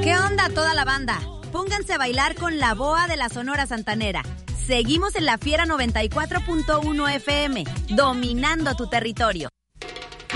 ¿Qué onda toda la banda? Pónganse a bailar con la boa de la Sonora Santanera. Seguimos en la Fiera 94.1 FM, dominando tu territorio.